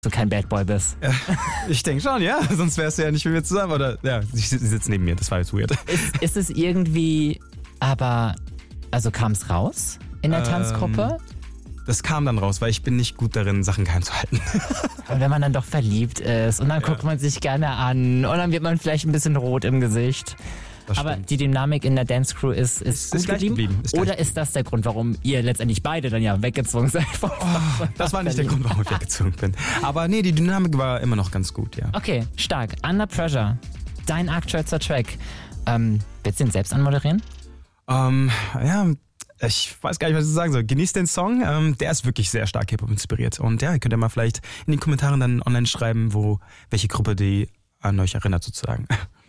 du kein Bad Boy bist. Ich denke schon, ja. Sonst wärst du ja nicht mit mir zusammen. Oder ja, sie sitzt neben mir. Das war jetzt weird. Ist es irgendwie, aber, also kam es raus in der Tanzgruppe? Das kam dann raus, weil ich bin nicht gut darin, Sachen geheim zu halten. Und wenn man dann doch verliebt ist und dann guckt man sich gerne an und dann wird man vielleicht ein bisschen rot im Gesicht. Aber die Dynamik in der Dance Crew ist gut geblieben? Oder ist das der Grund, warum ihr letztendlich beide dann ja weggezogen seid? Das war nicht der Grund, warum ich weggezogen bin. Aber nee, die Dynamik war immer noch ganz gut, ja. Okay, stark. Under Pressure, dein aktuellster Track. Willst du ihn selbst anmoderieren? Ja, ich weiß gar nicht, was ich sagen soll. Genießt den Song, der ist wirklich sehr stark Hip-Hop inspiriert. Und ja, ihr könnt ja mal vielleicht in den Kommentaren dann online schreiben, welche Gruppe die an euch erinnert sozusagen.